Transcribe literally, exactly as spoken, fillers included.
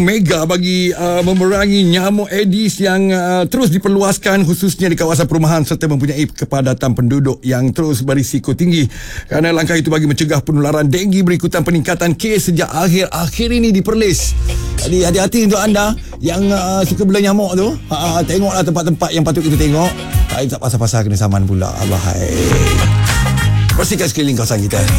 Mega bagi uh, memerangi nyamuk Aedes yang uh, terus diperluaskan khususnya di kawasan perumahan serta mempunyai kepadatan penduduk yang terus berisiko tinggi. Kerana langkah itu bagi mencegah penularan denggi berikutan peningkatan kes sejak akhir-akhir ini di Perlis. Jadi hati-hati untuk anda yang uh, suka bela nyamuk tu. Ha, tengoklah tempat-tempat yang patut kita tengok. Tak tak pasal-pasal kena saman pula. Bahaya. Bersihkan sekeliling kawasan kita.